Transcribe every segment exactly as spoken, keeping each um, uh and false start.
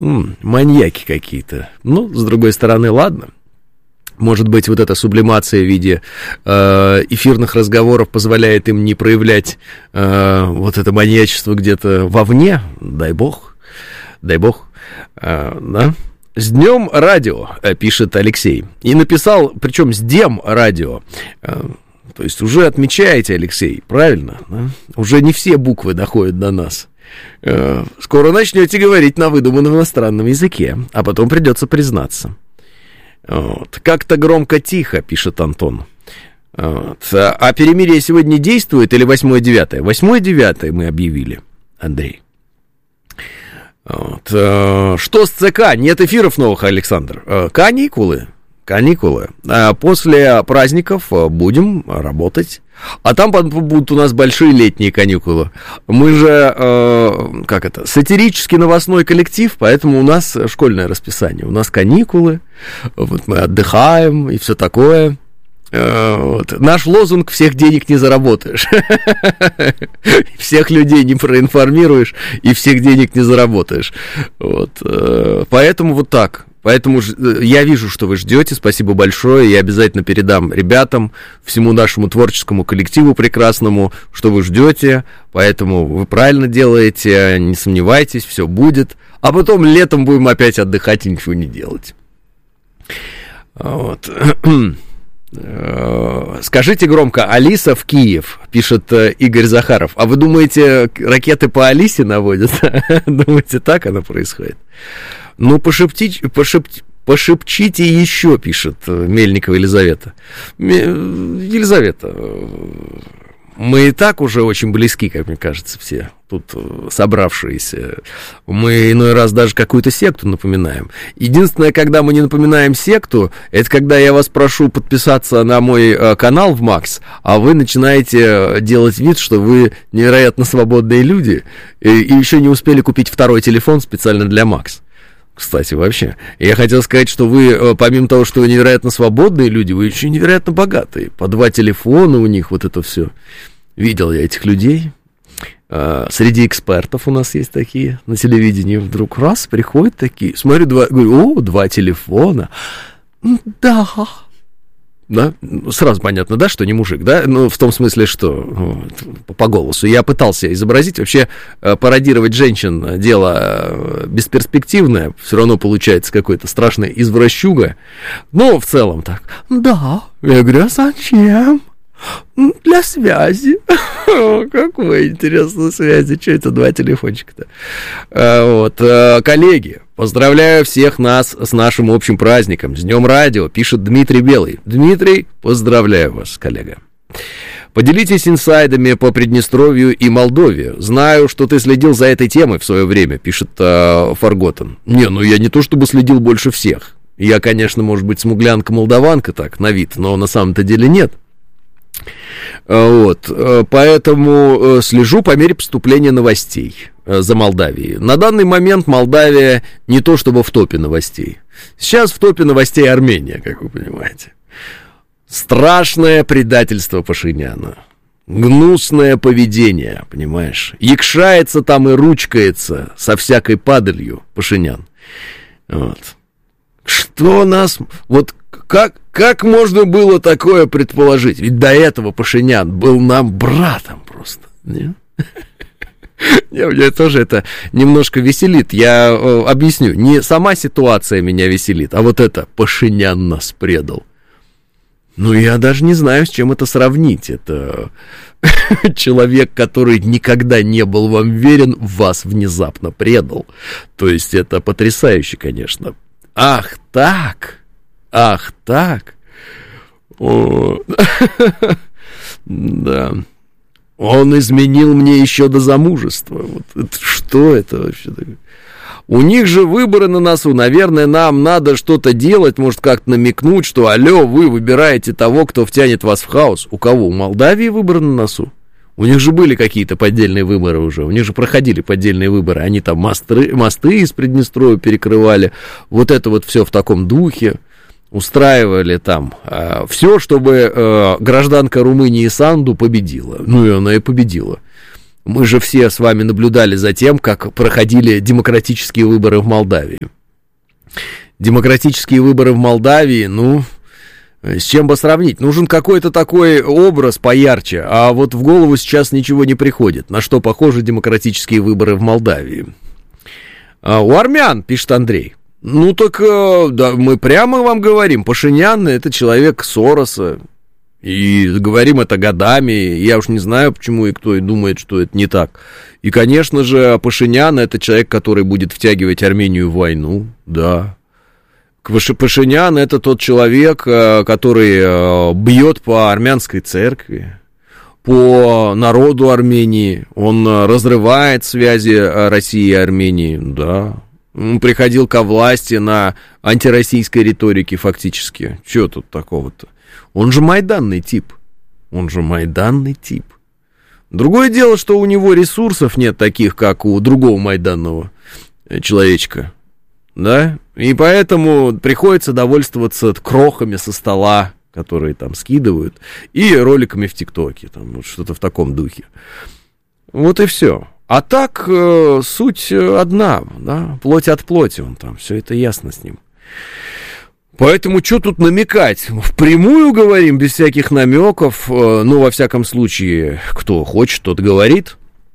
М-м, маньяки какие-то. Ну, с другой стороны, ладно. Может быть, вот эта сублимация в виде э, эфирных разговоров позволяет им не проявлять э, вот это маньячество где-то вовне. Дай бог, дай бог, э, да. С днем радио, пишет Алексей. И написал, причем с дем радио. Э, то есть уже отмечаете, Алексей, правильно? Да? Уже не все буквы доходят до нас. Э, скоро начнете говорить на выдуманном иностранном языке, а потом придется признаться. Вот. Как-то громко-тихо, пишет Антон. Вот. А перемирие сегодня действует или восьмое-девятое? восьмое-девятое мы объявили, Андрей. Вот. Что с ЦК? Нет эфиров новых, Александр. Каникулы. Каникулы. А после праздников будем работать. А там будут у нас большие летние каникулы. Мы же, э, как это, сатирический новостной коллектив, поэтому у нас школьное расписание. У нас каникулы, вот мы отдыхаем и все такое. Э, вот. Наш лозунг: всех денег не заработаешь. Всех людей не проинформируешь и всех денег не заработаешь. Вот. Поэтому вот так. Поэтому я вижу, что вы ждете, спасибо большое, я обязательно передам ребятам, всему нашему творческому коллективу прекрасному, что вы ждете, поэтому вы правильно делаете, не сомневайтесь, все будет, а потом летом будем опять отдыхать и ничего не делать. Вот. Скажите громко: Алиса в Киев, пишет Игорь Захаров. А вы думаете, ракеты по Алисе наводят? Думаете, так оно происходит? Ну, пошепти, пошепти, пошепчите еще, пишет Мельникова Елизавета. Елизавета, мы и так уже очень близки, как мне кажется, все тут собравшиеся. Мы иной раз даже какую-то секту напоминаем. Единственное, когда мы не напоминаем секту, это когда я вас прошу подписаться на мой канал в Макс, а вы начинаете делать вид, что вы невероятно свободные люди, и, и еще не успели купить второй телефон специально для Макс. Кстати, вообще, я хотел сказать, что вы, помимо того, что вы невероятно свободные люди, вы еще невероятно богатые. По два телефона у них, вот это все. Видел я этих людей. Среди экспертов у нас есть такие на телевидении. Вдруг раз, приходят такие. Смотрю, два, говорю: о, два телефона. Да. Да, сразу понятно, да, что не мужик, да, ну, в том смысле, что вот, по голосу. Я пытался изобразить, вообще пародировать женщин дело бесперспективное, все равно получается какой-то страшный извращуга, но в целом так. Да, я говорю: а зачем? Для связи. Какой интересной связи. Что это два телефончика-то? Вот, коллеги, поздравляю всех нас с нашим общим праздником, с Днем радио, пишет Дмитрий Белый. Дмитрий, поздравляю вас, коллега. Поделитесь инсайдами по Приднестровью и Молдове. Знаю, что ты следил за этой темой в свое время, пишет э, Фарготен. Не, ну я не то чтобы следил больше всех. Я, конечно, может быть, смуглянка-молдаванка так, на вид, но на самом-то деле нет. Вот, поэтому слежу по мере поступления новостей за Молдавией. На данный момент Молдавия не то чтобы в топе новостей. Сейчас в топе новостей Армения, как вы понимаете. Страшное предательство Пашиняна. Гнусное поведение, понимаешь. Якшается там и ручкается со всякой падалью Пашинян. Вот. Что нас... Вот как, как можно было такое предположить? Ведь до этого Пашинян был нам братом просто. Нет? Меня тоже это немножко веселит. Я э, объясню. Не сама ситуация меня веселит, а вот это: Пашинян нас предал. Ну, я даже не знаю, с чем это сравнить. Это человек, который никогда не был вам верен, вас внезапно предал. То есть это потрясающе, конечно. Ах, так! Ах, так! О. Да. Он изменил мне еще до замужества. Вот это, что это вообще такое? У них же выборы на носу. Наверное, нам надо что-то делать, может, как-то намекнуть, что алло, вы выбираете того, кто втянет вас в хаос. У кого? У Молдавии выборы на носу? У них же были какие-то поддельные выборы уже. У них же проходили поддельные выборы. Они там мосты, мосты из Приднестровья перекрывали. Вот это вот все в таком духе. Устраивали там э, все, чтобы э, гражданка Румынии Санду победила. Ну, и она и победила. Мы же все с вами наблюдали за тем, как проходили демократические выборы в Молдавии. Демократические выборы в Молдавии, ну, с чем бы сравнить? Нужен какой-то такой образ поярче, а вот в голову сейчас ничего не приходит. На что похожи демократические выборы в Молдавии? А у армян, пишет Андрей. Ну так, да, мы прямо вам говорим, Пашинян — это человек Сороса. И говорим это годами, я уж не знаю, почему и кто и думает, что это не так. И, конечно же, Пашинян — это человек, который будет втягивать Армению в войну, да. Пашинян — это тот человек, который бьет по армянской церкви, по народу Армении, он разрывает связи России и Армении, да. Он приходил ко власти на антироссийской риторике фактически. Чего тут такого-то? Он же майданный тип. Он же майданный тип. Другое дело, что у него ресурсов нет таких, как у другого майданного человечка. Да? И поэтому приходится довольствоваться крохами со стола, которые там скидывают, и роликами в ТикТоке. Там, вот что-то в таком духе. Вот и все. А так, э, суть одна. Да? Плоть от плоти он там. Все это ясно с ним. Поэтому что тут намекать? Впрямую говорим, без всяких намеков, ну, во всяком случае, кто хочет, тот говорит,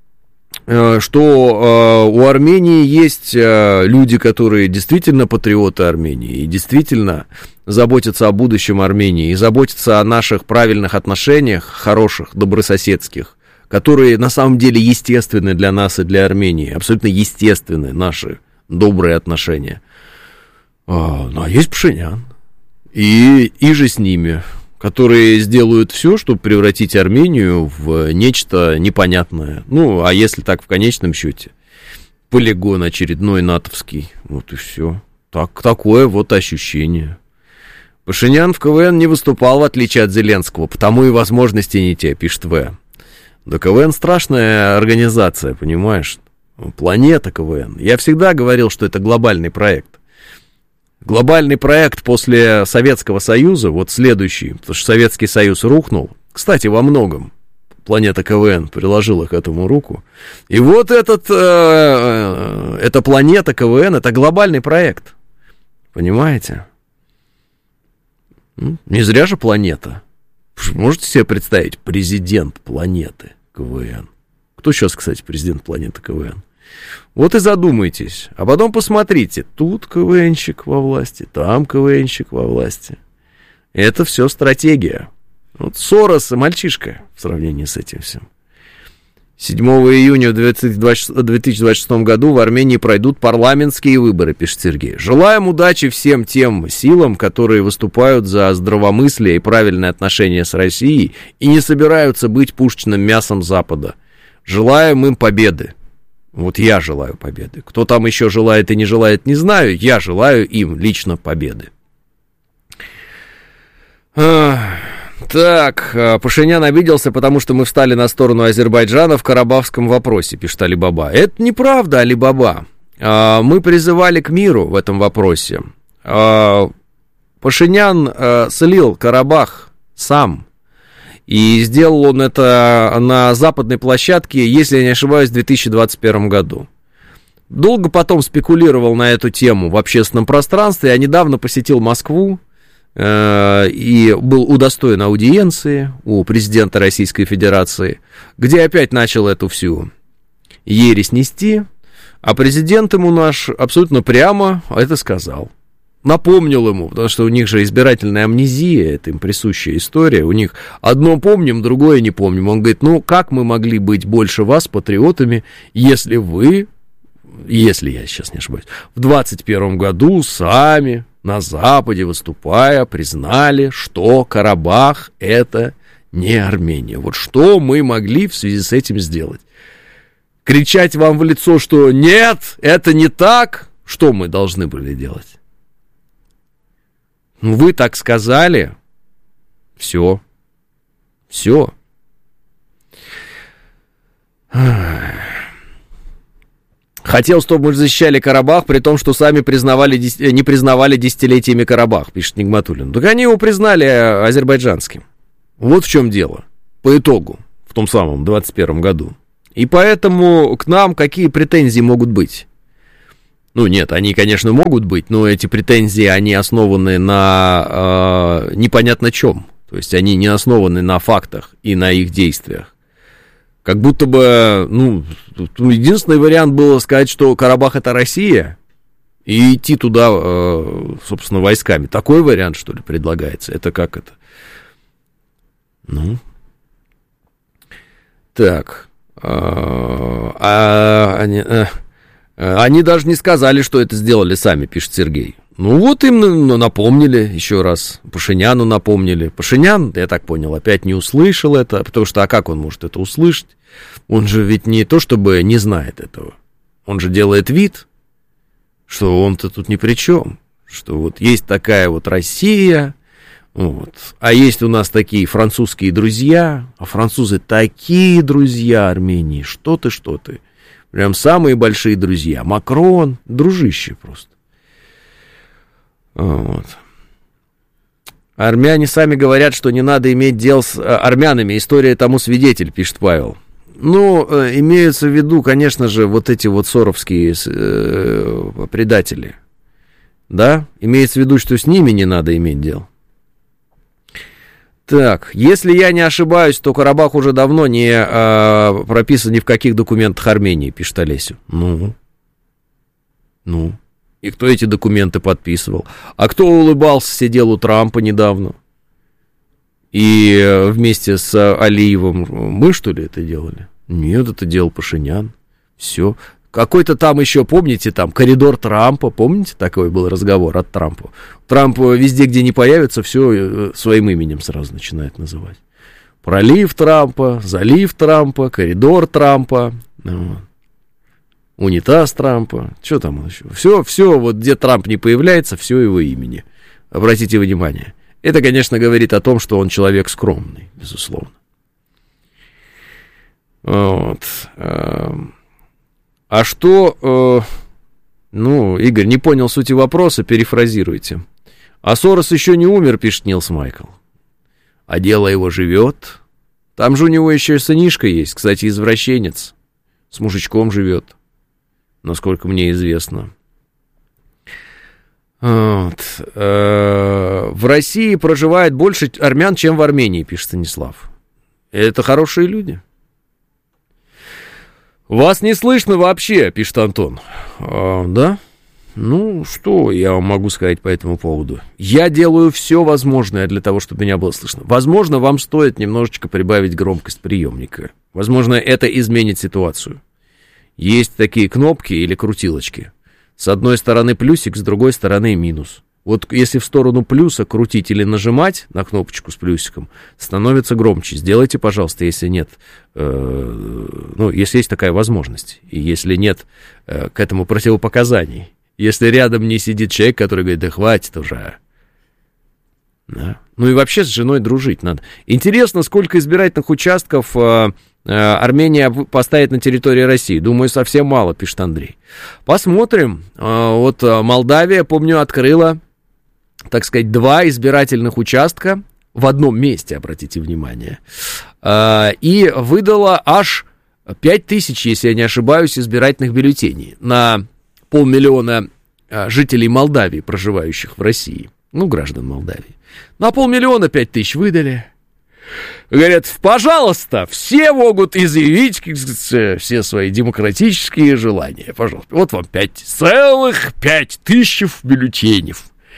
что у Армении есть люди, которые действительно патриоты Армении, и действительно заботятся о будущем Армении, и заботятся о наших правильных отношениях, хороших, добрососедских, которые на самом деле естественны для нас и для Армении, абсолютно естественны наши добрые отношения. А, ну, а есть Пашинян, и, и же с ними, которые сделают все, чтобы превратить Армению в нечто непонятное. Ну, а если так, в конечном счете, полигон очередной натовский, вот и все. Так, такое вот ощущение. Пашинян в КВН не выступал, в отличие от Зеленского, потому и возможности не те, пишет В. Да КВН страшная организация, понимаешь? Планета КВН. Я всегда говорил, что это глобальный проект. Глобальный проект после Советского Союза, вот следующий, потому что Советский Союз рухнул, кстати, во многом планета КВН приложила к этому руку, и вот этот, э, эта планета КВН, это глобальный проект, понимаете? Не зря же планета. Можете себе представить, президент планеты КВН? Кто сейчас, кстати, президент планеты КВН? Вот и задумайтесь, а потом посмотрите, тут КВНщик во власти, там КВНщик во власти. Это все стратегия. Вот Сорос мальчишка в сравнении с этим всем. седьмого июня в две тысячи двадцать шестом году в Армении пройдут парламентские выборы, пишет Сергей. Желаем удачи всем тем силам, которые выступают за здравомыслие и правильное отношение с Россией и не собираются быть пушечным мясом Запада. Желаем им победы. Вот я желаю победы. Кто там еще желает и не желает, не знаю. Я желаю им лично победы. А, так, Пашинян обиделся, потому что мы встали на сторону Азербайджана в карабахском вопросе, пишет Алибаба. Это неправда, Алибаба. А, мы призывали к миру в этом вопросе. А, Пашинян а, слил Карабах сам. И сделал он это на западной площадке, если я не ошибаюсь, в две тысячи двадцать первом году. Долго потом спекулировал на эту тему в общественном пространстве. Я недавно посетил Москву э, и был удостоен аудиенции у президента Российской Федерации, где опять начал эту всю ересь нести. А президент ему наш абсолютно прямо это сказал. Напомнил ему, потому что у них же избирательная амнезия, это им присущая история, у них одно помним, другое не помним. Он говорит, ну как мы могли быть больше вас патриотами, если вы, если я сейчас не ошибаюсь, в двадцать первом году сами на Западе выступая признали, что Карабах это не Армения. Вот что мы могли в связи с этим сделать? Кричать вам в лицо, что нет, это не так, что мы должны были делать? Вы так сказали, все, все. Хотел, чтобы мы защищали Карабах, при том, что сами признавали, не признавали десятилетиями Карабах, пишет Нигматуллин. Так они его признали азербайджанским. Вот в чем дело, по итогу, в том самом двадцать первом году. И поэтому к нам какие претензии могут быть? Ну, нет, они, конечно, могут быть, но эти претензии, они основаны на э, непонятно чем. То есть они не основаны на фактах и на их действиях. Как будто бы, ну, единственный вариант был сказать, что Карабах — это Россия, и идти туда, э, собственно, войсками. Такой вариант, что ли, предлагается? Это как это? Ну, так. А, а, они, а, они даже не сказали, что это сделали сами, пишет Сергей. Ну вот им напомнили еще раз, Пашиняну напомнили. Пашинян, я так понял, опять не услышал это, потому что, а как он может это услышать? Он же ведь не то чтобы не знает этого, он же делает вид, что он-то тут ни при чем, что вот есть такая вот Россия, вот, а есть у нас такие французские друзья, а французы такие друзья Армении, что ты, что ты, прям самые большие друзья, Макрон, дружище просто. Вот. Армяне сами говорят, что не надо иметь дел с армянами. История тому свидетель, пишет Павел. Ну, имеются в виду, конечно же, вот эти вот соровские э, предатели. Да? Имеется в виду, что с ними не надо иметь дел. Так, если я не ошибаюсь, то Карабах уже давно не э, прописан ни в каких документах Армении, пишет Олесю. Ну, ну. И кто эти документы подписывал? А кто улыбался, сидел у Трампа недавно? И вместе с Алиевым мы, что ли, это делали? Нет, это делал Пашинян. Все. Какой-то там еще, помните, там, коридор Трампа, помните, такой был разговор от Трампа? Трамп везде, где не появится, все своим именем сразу начинает называть. Пролив Трампа, залив Трампа, коридор Трампа, вот. Унитаз Трампа, что там еще? Все, все, вот где Трамп не появляется, все его имени. Обратите внимание. Это, конечно, говорит о том, что он человек скромный, безусловно. Вот. А что... Ну, Игорь, не понял сути вопроса, перефразируйте. А Сорос еще не умер, пишет Нилс Майкл. А дело его живет. Там же у него еще и сынишка есть, кстати, извращенец. С мужичком живет, насколько мне известно. Вот. В России проживает больше армян, чем в Армении, пишет Станислав. Это хорошие люди. Вас не слышно вообще, пишет Антон. А, да? Ну, что я вам могу сказать по этому поводу? Я делаю все возможное для того, чтобы меня было слышно. Возможно, вам стоит немножечко прибавить громкость приемника. Возможно, это изменит ситуацию. Есть такие кнопки или крутилочки. С одной стороны плюсик, с другой стороны минус. Вот если в сторону плюса крутить или нажимать на кнопочку с плюсиком, становится громче. Сделайте, пожалуйста, если нет, э, ну, если есть такая возможность, и если нет э, к этому противопоказаний. Если рядом не сидит человек, который говорит, да хватит уже. Да. Ну и вообще с женой дружить надо. Интересно, сколько избирательных участков э, э, Армения поставит на территории России. Думаю, совсем мало, пишет Андрей. Посмотрим. Э, вот Молдавия, помню, открыла, так сказать, два избирательных участка в одном месте, обратите внимание, э, и выдала аж пять тысяч, если я не ошибаюсь, избирательных бюллетеней на полмиллиона э, жителей Молдавии, проживающих в России, ну, граждан Молдавии. На полмиллиона пять тысяч выдали. Говорят, пожалуйста, все могут изъявить все свои демократические желания. Пожалуйста, вот вам пять целых пять тысяч бюллетеней.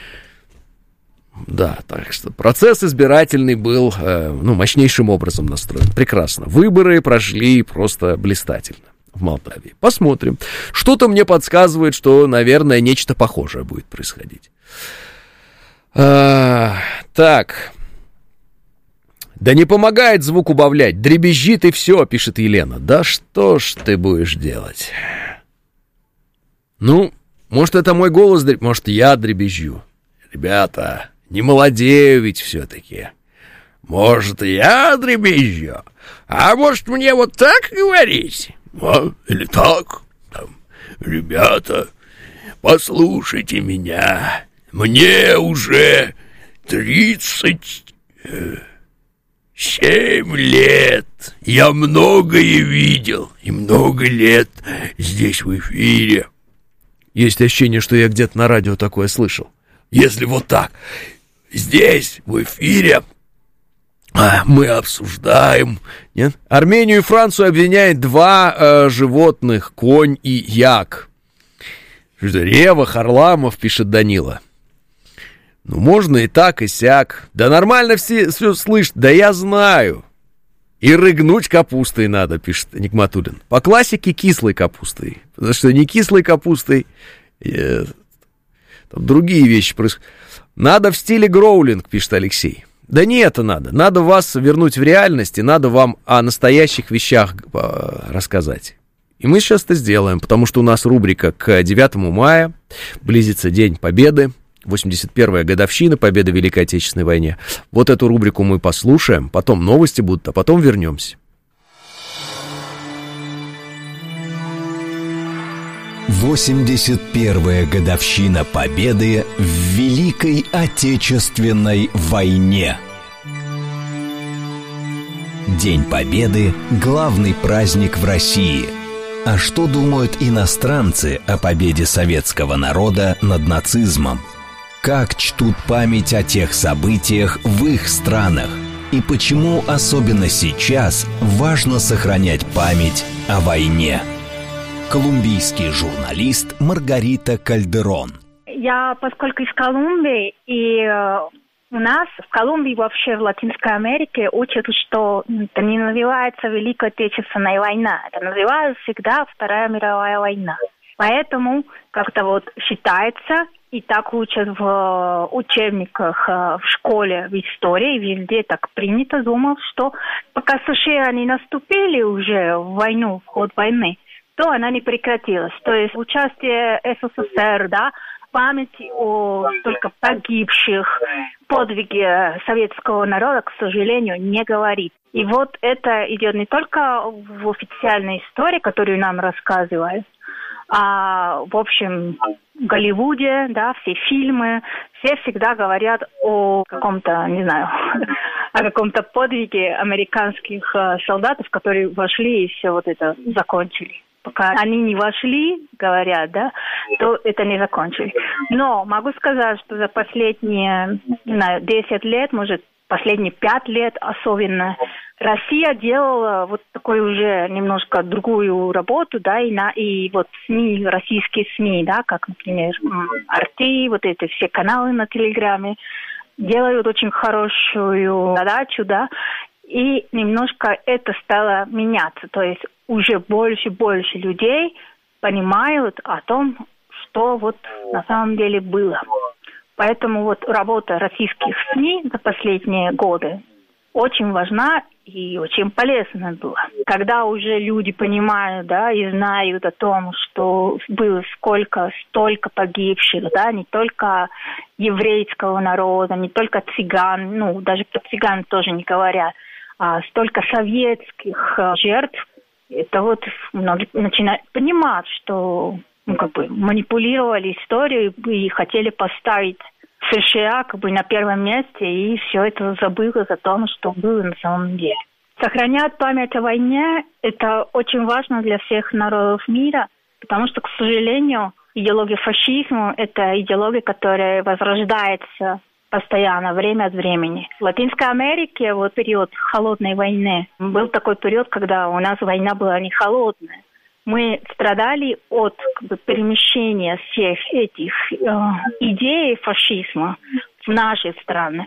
Да, так что процесс избирательный был, э, ну, мощнейшим образом настроен. Прекрасно. Выборы прошли просто блистательно в Молдавии. Посмотрим. Что-то мне подсказывает, что, наверное, нечто похожее будет происходить. А, так. Да не помогает звук убавлять. Дребезжит и все, пишет Елена. Да что ж ты будешь делать? Ну, может, это мой голос, может, я дребезжу. Ребята, не молодею ведь все-таки. Может, я дребезжу, а может, мне вот так говорить? А? Или так? Там, ребята, послушайте меня. Мне уже тридцать Семь лет. Я многое видел. И много лет здесь в эфире. Есть ощущение, что я где-то на радио такое слышал. Если вот так. Здесь, в эфире, мы обсуждаем... Нет? Армению и Францию обвиняет два э, животных, конь и як. Рева, Харламов, пишет Данила. Ну, можно и так, и сяк. Да нормально все, все слышат, да я знаю. И рыгнуть капустой надо, пишет Нигматуллин. По классике кислой капустой. Потому что не кислой капустой, э, там другие вещи происходят. Надо в стиле гроулинг, пишет Алексей. Да не это надо. Надо вас вернуть в реальность, и надо вам о настоящих вещах э, рассказать. И мы сейчас это сделаем, потому что у нас рубрика к девятому мая, близится День Победы, восемьдесят первая годовщина Победы в Великой Отечественной войне. Вот эту рубрику мы послушаем, потом новости будут, а потом вернемся. восемьдесят первая годовщина Победы в Великой Отечественной войне. День Победы – главный праздник в России. А что думают иностранцы о победе советского народа над нацизмом? Как чтут память о тех событиях в их странах? И почему особенно сейчас важно сохранять память о войне? Колумбийский журналист Маргарита Кальдерон. Я, поскольку из Колумбии, и э, у нас в Колумбии, вообще в Латинской Америке, учат, что это не называется Великая Отечественная война. Это называется всегда Вторая мировая война. Поэтому как-то вот считается, и так учат в учебниках в школе, в истории, везде так принято, думать, что пока США не наступили уже в войну, в ход войны, то она не прекратилась. То есть участие СССР, да, память о столько погибших, подвиге советского народа, к сожалению, не говорит. И вот это идет не только в официальной истории, которую нам рассказывают, а в общем в Голливуде, да, все фильмы, все всегда говорят о каком-то, не знаю, о каком-то подвиге американских солдатов, которые вошли и все вот это закончили. Пока они не вошли, говорят, да, то это не закончили. Но могу сказать, что за последние, не знаю, десять лет, может, последние пять лет особенно, Россия делала вот такую уже немножко другую работу, да, и, на, и вот СМИ, российские СМИ, да, как, например, Арти, вот эти все каналы на Телеграме, делают очень хорошую задачу, да, и немножко это стало меняться, то есть уже больше и больше людей понимают о том, что вот на самом деле было. Поэтому вот работа российских СМИ за последние годы очень важна и очень полезна была. Когда уже люди понимают, да, и знают о том, что было сколько, столько погибших, да, не только еврейского народа, не только цыган, ну, даже про цыган тоже не говорят, а столько советских жертв, это вот многие начинают понимать, что ну, как бы манипулировали историей и хотели поставить США как бы на первом месте, и все это забыло о том, что было на самом деле. Сохранять память о войне – это очень важно для всех народов мира, потому что, к сожалению, идеология фашизма – это идеология, которая возрождается постоянно, время от времени. В Латинской Америке вот период холодной войны был такой период, когда у нас война была не холодная. Мы страдали от как бы, перемещения всех этих э, идей фашизма в наши страны.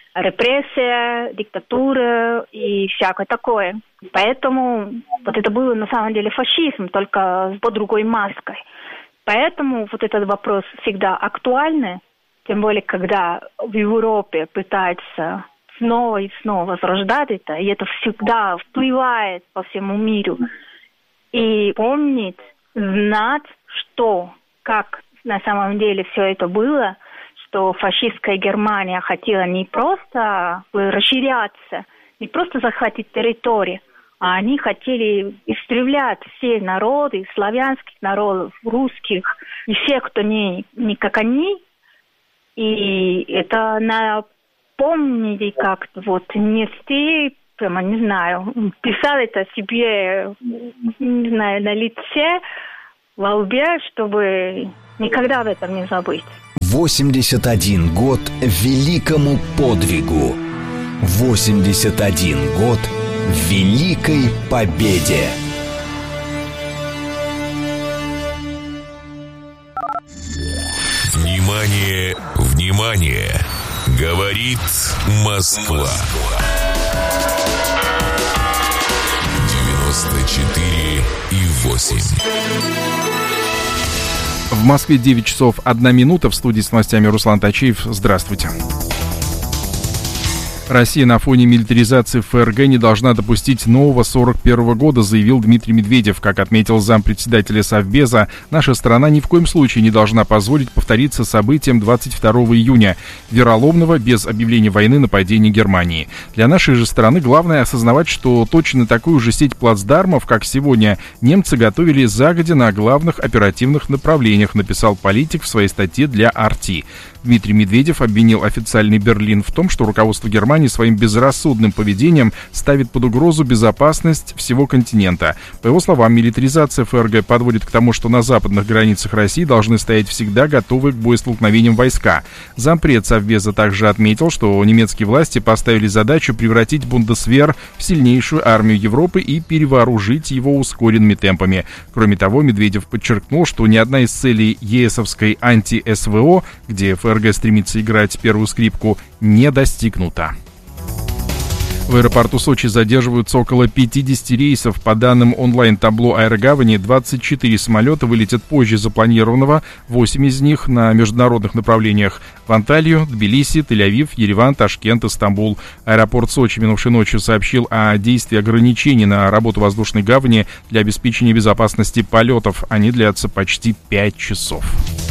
Репрессия, диктатура и всякое такое. Поэтому вот это было на самом деле фашизм, только под другой маской. Поэтому вот этот вопрос всегда актуальный. Тем более, когда в Европе пытаются снова и снова возрождать это, и это всегда впливает по всему миру. И помнить, знать, что, как на самом деле все это было, что фашистская Германия хотела не просто расширяться, не просто захватить территорию, а они хотели истреблять все народы, славянских народов, русских, и всех, кто не, не как они. И это напомнить как-то вот нести прямо, не знаю, писал это себе, не знаю, на лице, во лбе, чтобы никогда об этом не забыть. восемьдесят один год великому подвигу. восемьдесят один год великой победе. Внимание, внимание! Говорит Москва. девяносто четыре и восемь. В Москве девять часов одна минута. В студии с новостями Руслан Тачиев. Здравствуйте. Россия на фоне милитаризации ФРГ не должна допустить нового сорок первого года, заявил Дмитрий Медведев. Как отметил зампредседателя Совбеза, наша страна ни в коем случае не должна позволить повториться событиям двадцать второго июня, вероломного, без объявления войны, нападения Германии. Для нашей же страны главное осознавать, что точно такую же сеть плацдармов, как сегодня, немцы готовили загодя на главных оперативных направлениях, написал политик в своей статье для ар ти. Дмитрий Медведев обвинил официальный Берлин в том, что руководство Германии своим безрассудным поведением ставит под угрозу безопасность всего континента. По его словам, милитаризация ФРГ подводит к тому, что на западных границах России должны стоять всегда готовые к боестолкновениям войска. Зампред Совбеза также отметил, что немецкие власти поставили задачу превратить Бундесвер в сильнейшую армию Европы и перевооружить его ускоренными темпами. Кроме того, Медведев подчеркнул, что ни одна из целей ЕСовской анти-эс вэ о, где ФРГ стремится играть первую скрипку, не достигнута. В аэропорту Сочи задерживаются около пятьдесят рейсов. По данным онлайн-табло Аэрогавани, двадцать четыре самолета вылетят позже запланированного, восемь из них на международных направлениях: в Анталию, Тбилиси, Тель-Авив, Ереван, Ташкент и Стамбул. Аэропорт Сочи минувшей ночью сообщил о действии ограничений на работу воздушной гавани для обеспечения безопасности полетов. Они длятся почти пять часов.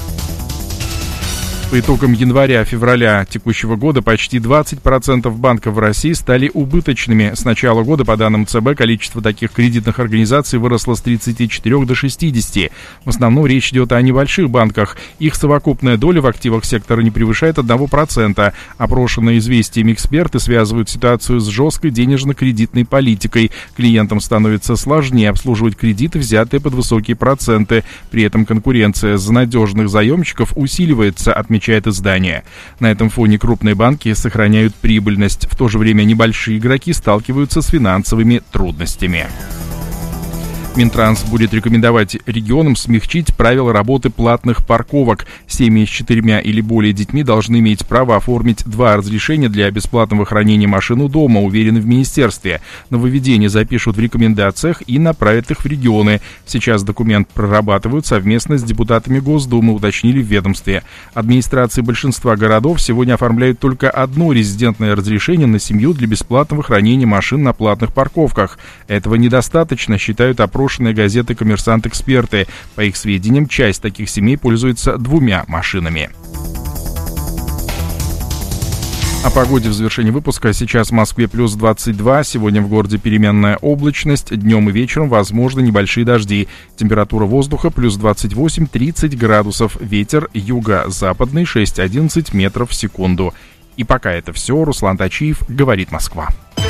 По итогам января-февраля текущего года почти двадцать процентов банков в России стали убыточными. С начала года, по данным ЦБ, количество таких кредитных организаций выросло с тридцати четырёх до шестидесяти. В основном речь идет о небольших банках. Их совокупная доля в активах сектора не превышает одного процента. Опрошенные известиями эксперты связывают ситуацию с жесткой денежно-кредитной политикой. Клиентам становится сложнее обслуживать кредиты, взятые под высокие проценты. При этом конкуренция за надежных заемщиков усиливается, отмечает издание. На этом фоне крупные банки сохраняют прибыльность. В то же время небольшие игроки сталкиваются с финансовыми трудностями. Минтранс будет рекомендовать регионам смягчить правила работы платных парковок. Семьи с четырьмя или более детьми должны иметь право оформить два разрешения для бесплатного хранения машин у дома, уверены в министерстве. Нововведения запишут в рекомендациях и направят их в регионы. Сейчас документ прорабатывают совместно с депутатами Госдумы, уточнили в ведомстве. Администрации большинства городов сегодня оформляют только одно резидентное разрешение на семью для бесплатного хранения машин на платных парковках. Этого недостаточно, считают опросные газеты «Коммерсант-эксперты». По их сведениям, часть таких семей пользуется двумя машинами. О погоде в завершении выпуска. Сейчас в Москве плюс двадцать два. Сегодня в городе переменная облачность. Днем и вечером возможны небольшие дожди. Температура воздуха плюс двадцать восемь - тридцать градусов. Ветер юго-западный шесть - одиннадцать метров в секунду. И пока это все. Руслан Тачиев, говорит Москва.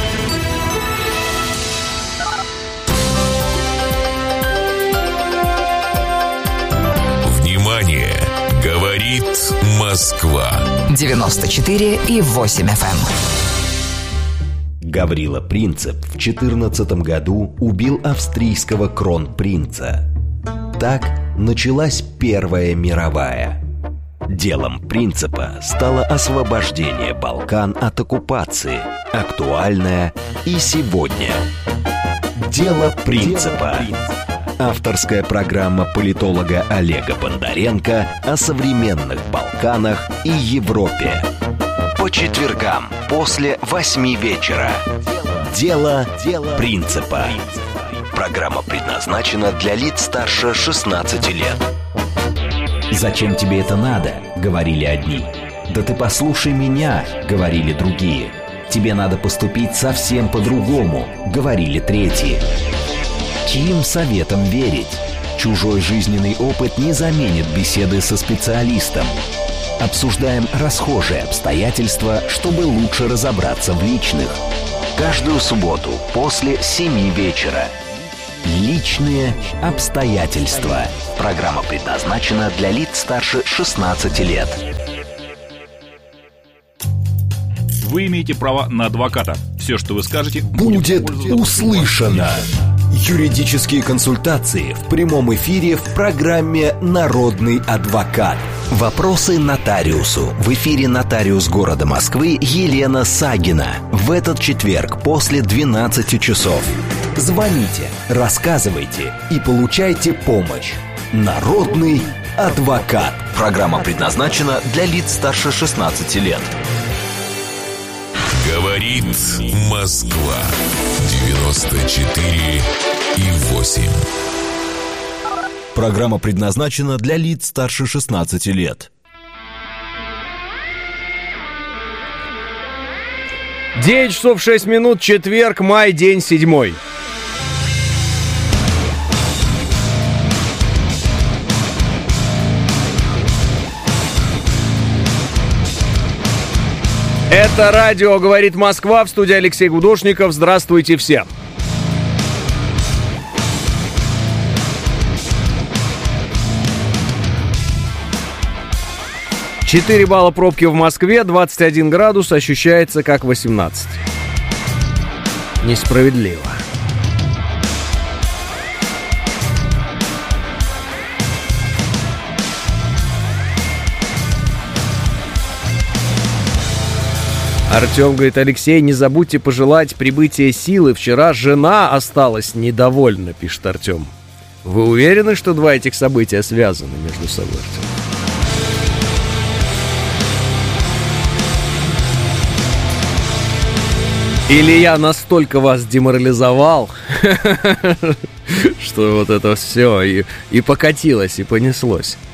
Внимание! Говорит Москва. девяносто четыре и восемь эф эм. Гаврила Принцип в четырнадцатом году убил австрийского кронпринца. Так началась Первая мировая. Делом Принципа стало освобождение Балкан от оккупации, актуальное и сегодня. Дело Принципа. Авторская программа политолога Олега Бондаренко о современных Балканах и Европе. По четвергам после восьми вечера. Дело Принципа. Программа предназначена для лиц старше шестнадцати лет. «Зачем тебе это надо?» — говорили одни. «Да ты послушай меня!» — говорили другие. «Тебе надо поступить совсем по-другому!» — говорили третьи. Чьим советом верить? Чужой жизненный опыт не заменит беседы со специалистом. Обсуждаем расхожие обстоятельства, чтобы лучше разобраться в личных. Каждую субботу после семи вечера. Личные обстоятельства. Программа предназначена для лиц старше шестнадцати лет. Вы имеете право на адвоката. Все, что вы скажете, будет услышано. Юридические консультации в прямом эфире в программе «Народный адвокат». Вопросы нотариусу. В эфире нотариус города Москвы Елена Сагина. В этот четверг после двенадцати часов. Звоните, рассказывайте и получайте помощь. «Народный адвокат». Программа предназначена для лиц старше шестнадцати лет. Говорит Москва. девяносто четыре и восемь. Программа предназначена для лиц старше шестнадцати лет. девять часов шесть минут, четверг, май, день седьмой. Это радио «Говорит Москва», в студии Алексей Гудошников. Здравствуйте всем. четыре балла пробки в Москве, двадцать один градус, ощущается как восемнадцать. Несправедливо. Артем говорит: Алексей, не забудьте пожелать прибытия силы. Вчера жена осталась недовольна, пишет Артем. Вы уверены, что два этих события связаны между собой, Артем? Или я настолько вас деморализовал, что вот это все и, и покатилось, и понеслось.